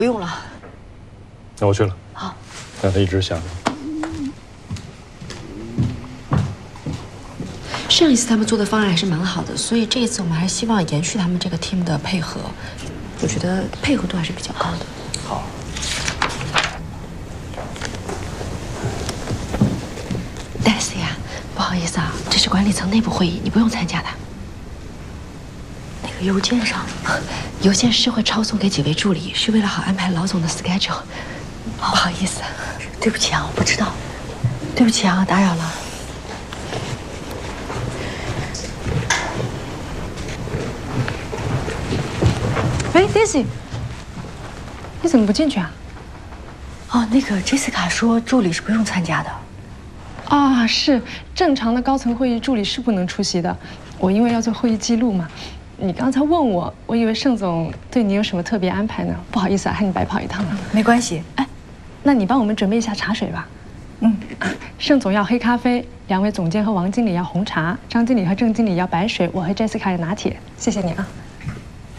不用了。 那我去了。 好。 让他一直想着。 上一次他们做的方案还是蛮好的，所以这一次我们还是希望延续他们这个 team 的配合。我觉得配合度还是比较高的。 好。 Daisy 呀，不好意思啊，这是管理层内部会议，你不用参加的。那个邮件上，邮件是会抄送给几位助理，是为了好安排老总的 schedule。不好意思，对不起啊，我不知道，对不起啊，打扰了。 喂 ，Daisy， 你怎么不进去啊？ 哦，那个 Jessica 说助理是不用参加的。 啊，是正常的高层会议，助理是不能出席的。我因为要做会议记录嘛。你刚才问我，我以为盛总对你有什么特别安排呢？不好意思啊，害你白跑一趟了。 没关系。 哎，那你帮我们准备一下茶水吧。盛总要黑咖啡，2位总监和王经理要红茶，张经理和郑经理要白水，我和 Jessica 要拿铁。谢谢你啊。